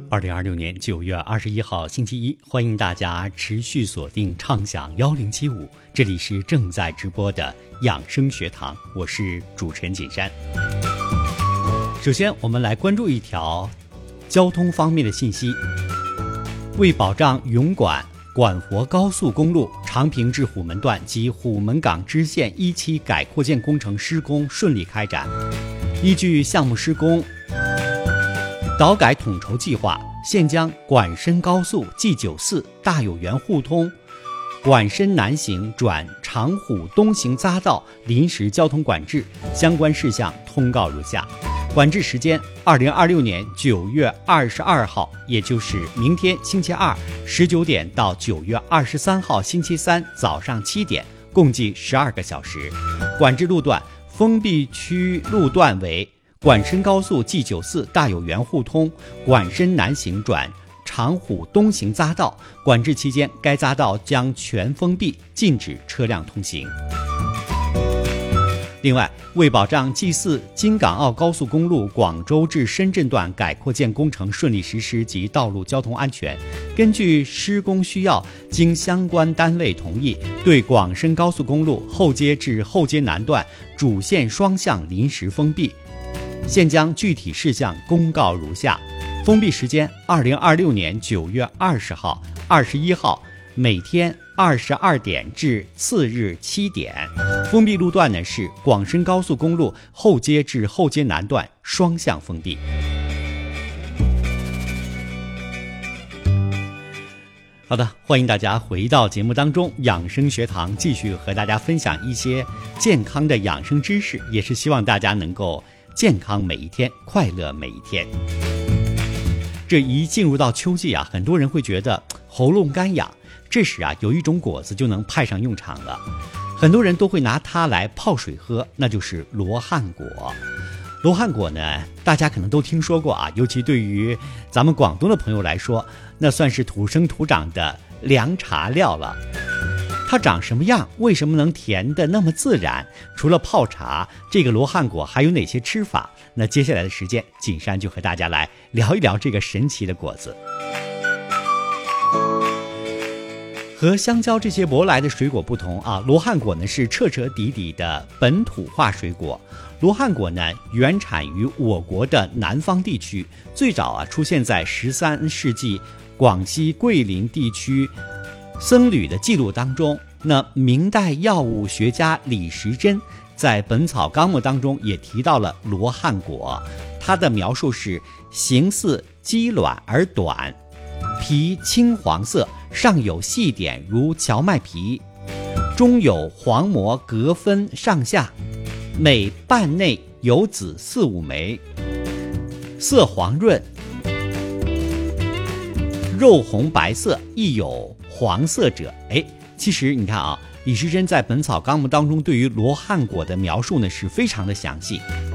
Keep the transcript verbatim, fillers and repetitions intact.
二零二六年九月二十一号星期一，欢迎大家持续锁定畅享幺零七五，这里是正在直播的养生学堂，我是主持人锦山。首先我们来关注一条交通方面的信息。为保障永管管活高速公路长平至虎门段及虎门港支线一期改扩建工程施工顺利开展，依据项目施工导改统筹计划，现将管深高速 G 九十四大有园互通管深南行转长虎东行匝道临时交通管制，相关事项通告如下。管制时间二零二六年九月二十二号，也就是明天星期二十九点到九月二十三号星期三早上七点，共计十二个小时。管制路段封闭区路段为管深高速 G 九十四大有园互通管深南行转长虎东行匝道，管制期间该匝道将全封闭，禁止车辆通行。另外，为保障 G 四京港澳高速公路广州至深圳段改扩建工程顺利实施及道路交通安全，根据施工需要，经相关单位同意，对广深高速公路后街至后街南段主线双向临时封闭，现将具体事项公告如下。封闭时间二零二六年九月二十号、二十一号，每天二十二点至次日七点。封闭路段呢是广深高速公路后街至后街南段双向封闭。好的，欢迎大家回到节目当中，养生学堂继续和大家分享一些健康的养生知识，也是希望大家能够健康每一天，快乐每一天。这一进入到秋季啊，很多人会觉得喉咙干痒，这时啊，有一种果子就能派上用场了。很多人都会拿它来泡水喝，那就是罗汉果。罗汉果呢，大家可能都听说过啊，尤其对于咱们广东的朋友来说，那算是土生土长的凉茶料了。它长什么样？为什么能甜的那么自然？除了泡茶，这个罗汉果还有哪些吃法？那接下来的时间，锦山就和大家来聊一聊这个神奇的果子。和香蕉这些舶来的水果不同啊，罗汉果呢是彻彻底底的本土化水果。罗汉果呢原产于我国的南方地区，最早啊出现在十三世纪广西桂林地区僧侣的记录当中。那明代药物学家李时珍在《本草纲目》当中也提到了罗汉果，它的描述是形似鸡卵而短，皮青黄色，上有细点如荞麦皮，中有黄膜隔分上下，每瓣内有籽四五枚，色黄润，肉红白色，亦有黄色者。哎，其实你看啊，李时珍在《本草纲目》当中对于罗汉果的描述呢是非常的详细。